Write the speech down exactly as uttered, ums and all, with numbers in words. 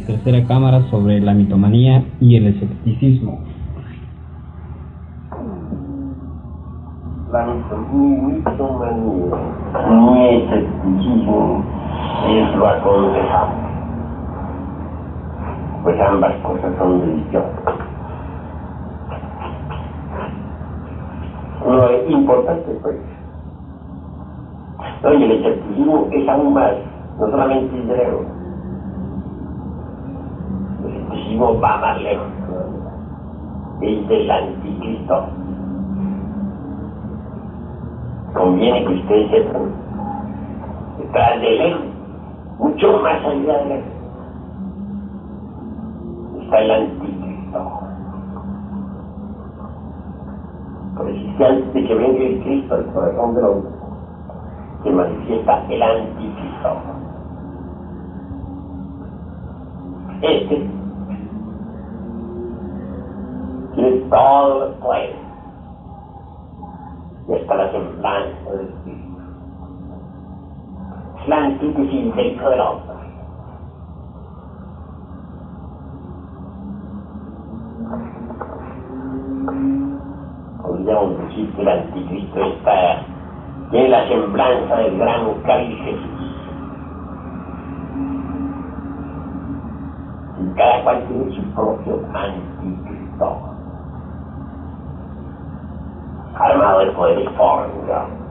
tercera cámara sobre la mitomanía y el escepticismo. La mitomanía ni escepticismo es lo aconsejable, pues ambas cosas son religiosas. Lo importante pues, no, y el escepticismo es aún más, no solamente es lejos, el escepticismo va más lejos, es del anticristo. Conviene que ustedes sepan, detrás de lejos, mucho más allá de lejos, está el anticristo. Por eso es que antes de que venga el Cristo al corazón del hombre, se manifiesta el anticristo. Este tiene todos los poderes y hasta la semblanza del Espíritu. Es la antítesis del Hijo del Hombre. Podríamos decir que el anticristo está, tiene la semblanza del gran cáliz Jesús. Y cada cual tiene su propio anticristo, armado de poderes formidables.